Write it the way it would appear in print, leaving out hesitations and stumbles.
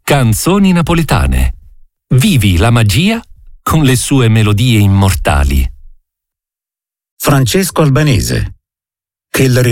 Canzoni napoletane. Vivi la magia con le sue melodie immortali. Francesco Albanese. Che il